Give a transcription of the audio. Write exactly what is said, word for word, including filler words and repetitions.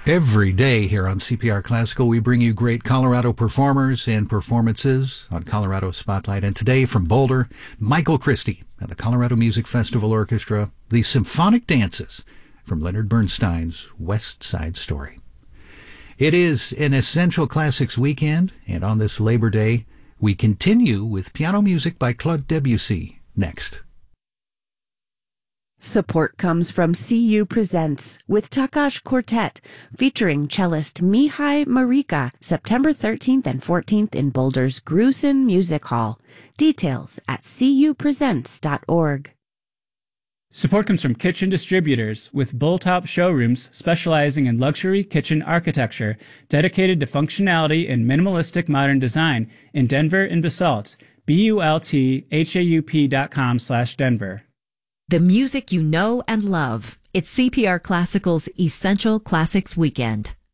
Every day here on C P R Classical, we bring you great Colorado performers and performances on Colorado Spotlight. And today from Boulder, Michael Christie and the Colorado Music Festival Orchestra, the Symphonic Dances from Leonard Bernstein's West Side Story. It is an Essential Classics weekend, and on this Labor Day, we continue with piano music by Claude Debussy next. Support comes from C U Presents with Takash Quartet, featuring cellist Mihai Marika, September thirteenth and fourteenth in Boulder's Grusin Music Hall. Details at c u presents dot org. Support comes from Kitchen Distributors, with Bulltop showrooms specializing in luxury kitchen architecture, dedicated to functionality and minimalistic modern design in Denver and Basalt. B U L T H A U P dot com slash Denver. The music you know and love. It's C P R Classical's Essential Classics Weekend.